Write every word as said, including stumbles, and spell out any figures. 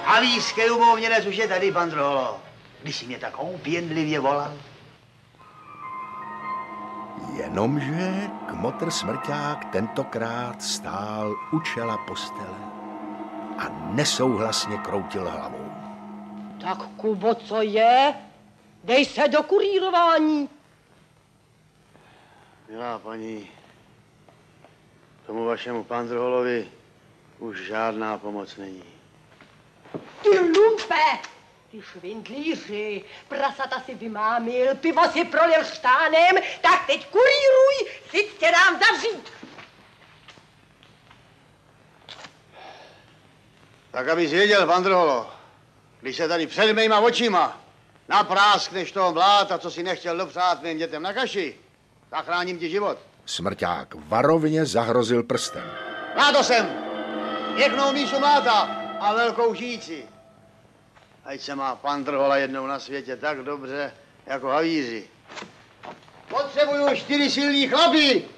Havířský umovněnec už je tady, pan Drholo. Když si mě tak opěnlivě volal. Jenomže kmotr Smrťák tentokrát stál u čela postele a nesouhlasně kroutil hlavou. Tak, Kubo, co je? Dej se do kurýrování. Milá paní, tomu vašemu Pandrholovi už žádná pomoc není. Ty lumpe! Ty švindlíři, prasata si vymámil, pivo si prolil štánem, tak teď kurýruj, si tě dám zavřít. Tak abys věděl, Pandrholo, když se tady před mýma očima napráskneš toho mláta, co si nechtěl dopřát mým dětem na kaši, zachráním ti život. Smrťák varovně zahrozil prstem. Na to jsem! Pěknou mísu mláta a velkou žíci. Ať se má pan Drhola jednou na světě tak dobře, jako havíři. Potřebuju čtyři silný chlapy,